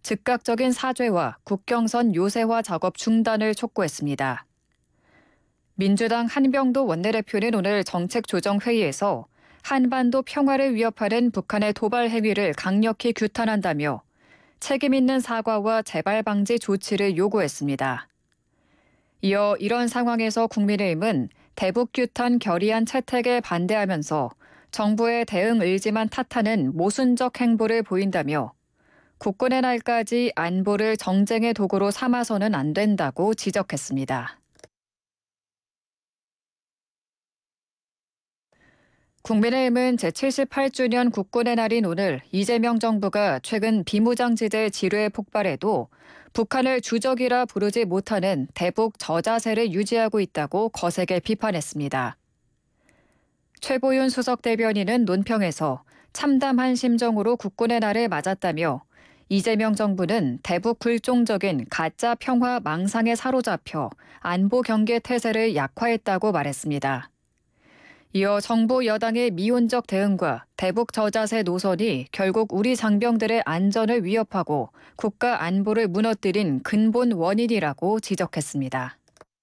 즉각적인 사죄와 국경선 요새화 작업 중단을 촉구했습니다. 민주당 한병도 원내대표는 오늘 정책조정회의에서 한반도 평화를 위협하는 북한의 도발 행위를 강력히 규탄한다며 책임 있는 사과와 재발 방지 조치를 요구했습니다. 이어 이런 상황에서 국민의힘은 대북 규탄 결의안 채택에 반대하면서 정부의 대응 의지만 탓하는 모순적 행보를 보인다며 국군의 날까지 안보를 정쟁의 도구로 삼아서는 안 된다고 지적했습니다. 국민의힘은 제78주년 국군의 날인 오늘 이재명 정부가 최근 비무장지대 지뢰 폭발에도 북한을 주적이라 부르지 못하는 대북 저자세를 유지하고 있다고 거세게 비판했습니다. 최보윤 수석 대변인은 논평에서 참담한 심정으로 국군의 날을 맞았다며 이재명 정부는 대북 불종적인 가짜 평화 망상에 사로잡혀 안보 경계 태세를 약화했다고 말했습니다. 이어 정부 여당의 미온적 대응과 대북 저자세 노선이 결국 우리 장병들의 안전을 위협하고 국가 안보를 무너뜨린 근본 원인이라고 지적했습니다.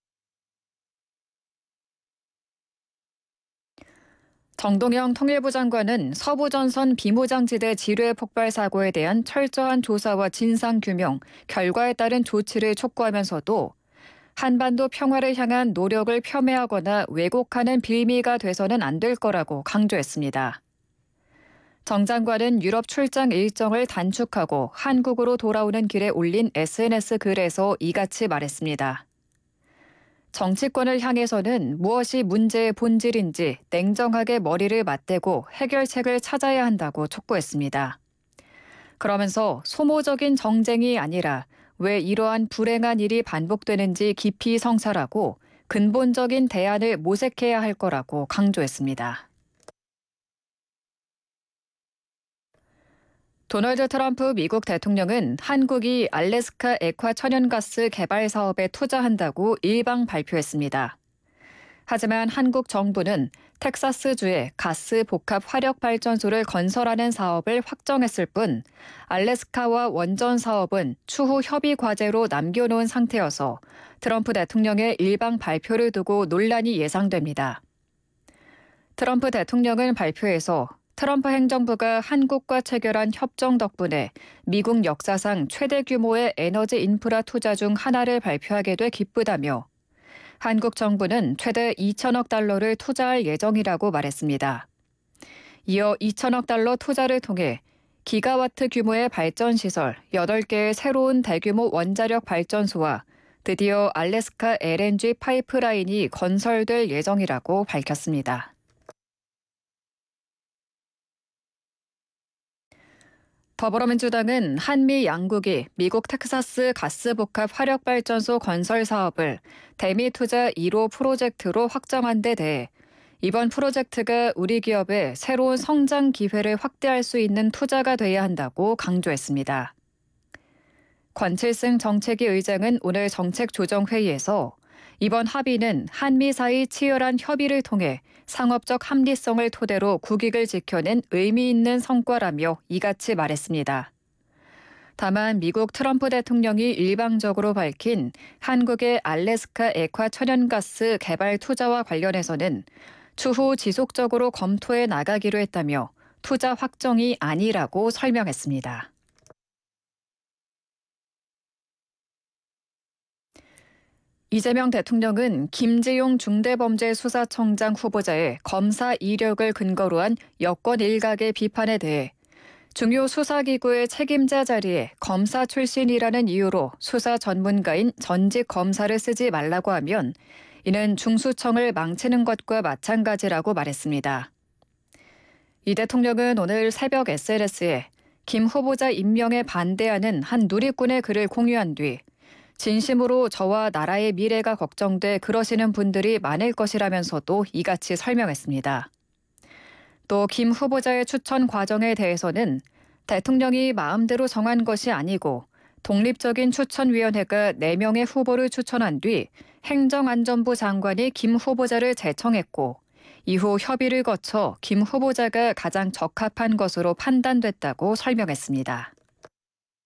정동영 통일부 장관은 서부전선 비무장지대 지뢰 폭발 사고에 대한 철저한 조사와 진상규명, 결과에 따른 조치를 촉구하면서도 한반도 평화를 향한 노력을 폄훼하거나 왜곡하는 빌미가 돼서는 안 될 거라고 강조했습니다. 정 장관은 유럽 출장 일정을 단축하고 한국으로 돌아오는 길에 올린 SNS 글에서 이같이 말했습니다. 정치권을 향해서는 무엇이 문제의 본질인지 냉정하게 머리를 맞대고 해결책을 찾아야 한다고 촉구했습니다. 그러면서 소모적인 정쟁이 아니라 왜 이러한 불행한 일이 반복되는지 깊이 성찰하고 근본적인 대안을 모색해야 할 거라고 강조했습니다. 도널드 트럼프 미국 대통령은 한국이 알래스카 액화 천연가스 개발 사업에 투자한다고 일방 발표했습니다. 하지만 한국 정부는 텍사스주에 가스 복합 화력 발전소를 건설하는 사업을 확정했을 뿐 알래스카와 원전 사업은 추후 협의 과제로 남겨놓은 상태여서 트럼프 대통령의 일방 발표를 두고 논란이 예상됩니다. 트럼프 대통령은 발표에서 트럼프 행정부가 한국과 체결한 협정 덕분에 미국 역사상 최대 규모의 에너지 인프라 투자 중 하나를 발표하게 돼 기쁘다며 한국 정부는 최대 2천억 달러를 투자할 예정이라고 말했습니다. 이어 2천억 달러 투자를 통해 기가와트 규모의 발전시설 8개의 새로운 대규모 원자력 발전소와 드디어 알래스카 LNG 파이프라인이 건설될 예정이라고 밝혔습니다. 더불어민주당은 한미 양국이 미국 텍사스 가스복합 화력발전소 건설 사업을 대미투자 1호 프로젝트로 확정한 데 대해 이번 프로젝트가 우리 기업의 새로운 성장 기회를 확대할 수 있는 투자가 돼야 한다고 강조했습니다. 권칠승 정책위 의장은 오늘 정책조정회의에서 이번 합의는 한미 사이 치열한 협의를 통해 상업적 합리성을 토대로 국익을 지켜낸 의미 있는 성과라며 이같이 말했습니다. 다만 미국 트럼프 대통령이 일방적으로 밝힌 한국의 알래스카 액화 천연가스 개발 투자와 관련해서는 추후 지속적으로 검토해 나가기로 했다며 투자 확정이 아니라고 설명했습니다. 이재명 대통령은 김지용 중대범죄수사청장 후보자의 검사 이력을 근거로 한 여권 일각의 비판에 대해 중요 수사기구의 책임자 자리에 검사 출신이라는 이유로 수사 전문가인 전직 검사를 쓰지 말라고 하면 이는 중수청을 망치는 것과 마찬가지라고 말했습니다. 이 대통령은 오늘 새벽 SNS에 김 후보자 임명에 반대하는 한 누리꾼의 글을 공유한 뒤 진심으로 저와 나라의 미래가 걱정돼 그러시는 분들이 많을 것이라면서도 이같이 설명했습니다. 또 김 후보자의 추천 과정에 대해서는 대통령이 마음대로 정한 것이 아니고 독립적인 추천위원회가 4명의 후보를 추천한 뒤 행정안전부 장관이 김 후보자를 제청했고 이후 협의를 거쳐 김 후보자가 가장 적합한 것으로 판단됐다고 설명했습니다.